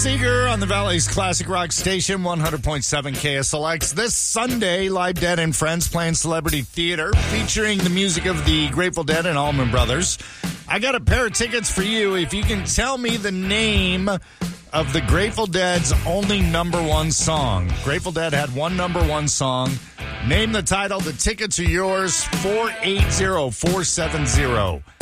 Seeger on the Valley's Classic Rock Station, 100.7 KSLX. This Sunday, Live Dead and Friends playing Celebrity Theater, featuring the music of the Grateful Dead and Allman Brothers. I got a pair of tickets for you if you can tell me the name of the Grateful Dead's only number one song. Grateful Dead had one number one song. Name the title. The tickets are yours, 480-470.